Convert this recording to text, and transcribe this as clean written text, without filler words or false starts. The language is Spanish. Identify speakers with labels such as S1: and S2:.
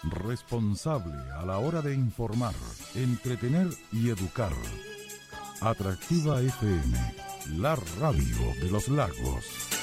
S1: responsable a la hora de informar, entretener y educar. Atractiva FM, la radio de los lagos.